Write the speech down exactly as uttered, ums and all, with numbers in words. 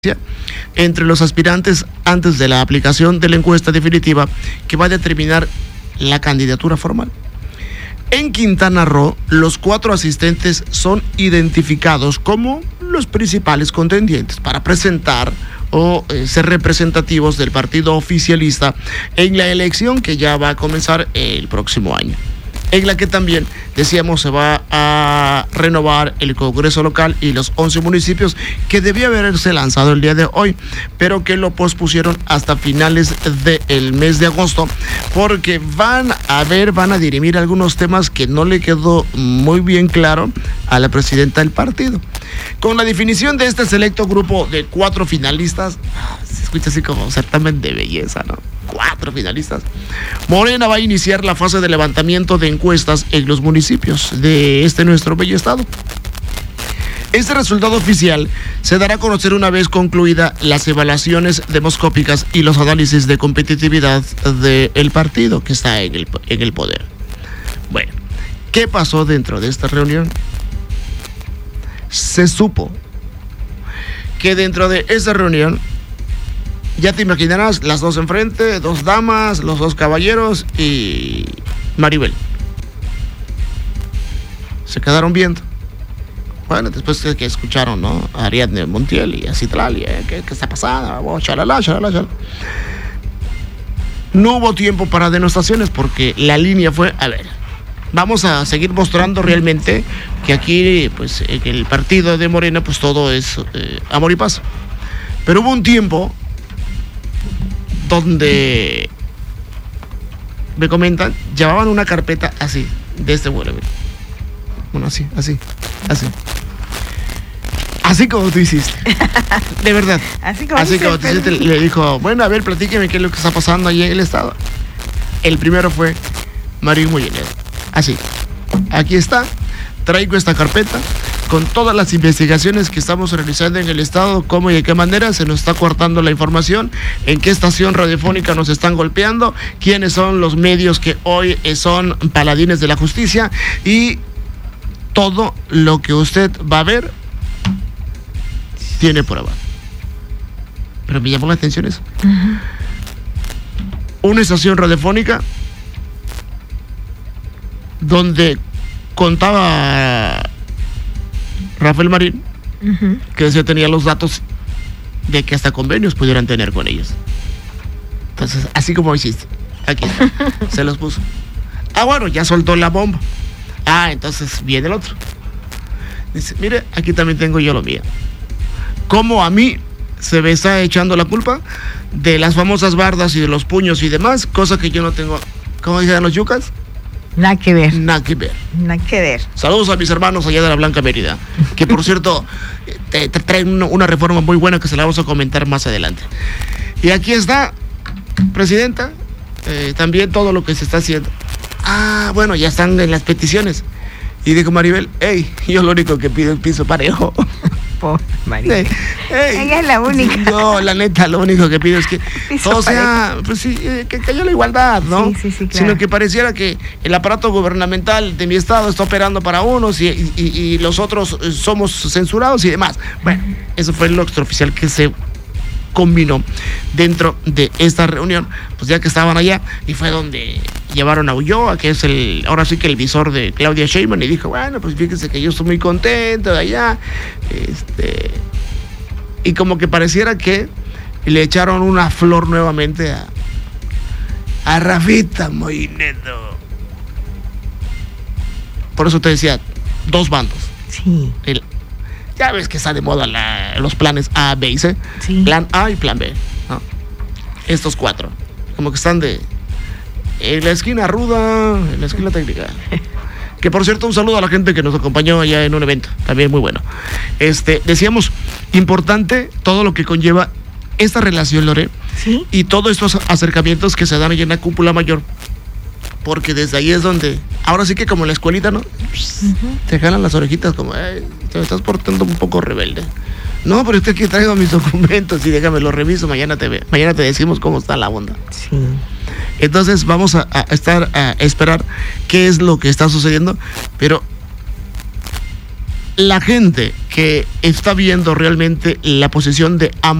entre los aspirantes antes de la aplicación de la encuesta definitiva que va a determinar la candidatura formal. En Quintana Roo, los cuatro asistentes son identificados como los principales contendientes para presentar o eh, ser representativos del partido oficialista en la elección que ya va a comenzar el próximo año, en la que también, decíamos, se va a renovar el Congreso local y los once municipios que debía haberse lanzado el día de hoy, pero que lo pospusieron hasta finales del mes de agosto, porque van a ver, van a dirimir algunos temas que no le quedó muy bien claro a la presidenta del partido. Con la definición de este selecto grupo de cuatro finalistas, se escucha así como certamen de belleza, ¿no? Cuatro finalistas. Morena va a iniciar la fase de levantamiento de encuestas en los municipios de este nuestro bello estado. Este resultado oficial se dará a conocer una vez concluida las evaluaciones demoscópicas y los análisis de competitividad del partido que está en el, en el poder. Bueno, ¿qué pasó dentro de esta reunión? Se supo que dentro de esa reunión, ya te imaginarás, las dos enfrente, dos damas, los dos caballeros y Maribel. Se quedaron viendo. Bueno, después que, que escucharon, ¿no? A Ariadne Montiel y a Citlali, ¿eh? ¿Qué, ¿Qué está pasando? Oh, chalala, chalala, chalala. No hubo tiempo para denostaciones porque la línea fue, a ver, vamos a seguir mostrando realmente que aquí, pues, en el partido de Morena, pues todo es eh, amor y paz. Pero hubo un tiempo donde me comentan, llevaban una carpeta así, de este vuelo, bueno, así, así, así. Así como tú hiciste. De verdad. Así como, así como tú hiciste, le dijo, bueno, a ver, platíqueme qué es lo que está pasando allí en el estado. El primero fue Mario Mollenedo. Así. Aquí está. Traigo esta carpeta con todas las investigaciones que estamos realizando en el estado, cómo y de qué manera se nos está cortando la información, en qué estación radiofónica nos están golpeando, quiénes son los medios que hoy son paladines de la justicia y todo lo que usted va a ver tiene prueba. Pero me llamó la atención eso. Uh-huh. Una estación radiofónica donde contaba Rafael Marín, uh-huh, que decía tenía los datos de que hasta convenios pudieran tener con ellos. Entonces, así como hiciste, aquí está, se los puso. Ah, bueno, ya soltó la bomba. Ah, entonces viene el otro. Dice, mire, aquí también tengo yo lo mío. ¿Cómo a mí se me está echando la culpa de las famosas bardas y de los puños y demás? Cosa que yo no tengo. ¿Cómo dicen los yucas? Nada que ver. Nada que ver. Nada que ver. Saludos a mis hermanos allá de la Blanca Mérida, que por cierto te, te traen una reforma muy buena que se la vamos a comentar más adelante. Y aquí está, presidenta, eh, también todo lo que se está haciendo. Ah, bueno, ya están en las peticiones. Y dijo Maribel, hey, yo lo único que pido es piso parejo. Pobre Maribel. Hey, ella es la única. Yo, la neta, lo único que pido es que piso todo sea, pues sí, que, que haya la igualdad, ¿no? Sí, sí, sí, claro. Sino que pareciera que el aparato gubernamental de mi estado está operando para unos y, y, y los otros somos censurados y demás. Bueno, eso fue lo extraoficial que se combinó dentro de esta reunión, pues ya que estaban allá, y fue donde llevaron a Ulloa, que es el, ahora sí que el visor de Claudia Sheinbaum, y dijo, bueno, pues fíjense que yo estoy muy contento de allá, este, y como que pareciera que le echaron una flor nuevamente a, a Rafita Mollenedo. Por eso te decía, dos bandos. Sí. El, ya ves que está de moda la, los planes A, B y C. Sí. Plan A y plan B, ¿no? Estos cuatro. Como que están de en la esquina ruda, en la esquina técnica. Que por cierto, un saludo a la gente que nos acompañó allá en un evento. También muy bueno. Este, decíamos, importante todo lo que conlleva esta relación, Lore. Sí. Y todos estos acercamientos que se dan allá en la cúpula mayor. Porque desde ahí es donde, ahora sí que como en la escuelita, ¿no? Uh-huh. Te jalan las orejitas como, hey, te estás portando un poco rebelde. No, pero usted aquí traigo mis documentos y déjame los reviso, mañana te ve, mañana te decimos cómo está la onda. Sí. Entonces vamos a, a estar a esperar qué es lo que está sucediendo, pero la gente que está viendo realmente la posición de ambos